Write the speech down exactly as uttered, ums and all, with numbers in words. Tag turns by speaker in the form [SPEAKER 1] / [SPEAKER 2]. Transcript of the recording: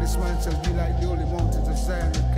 [SPEAKER 1] dismantle you like the holy mountains of Zion.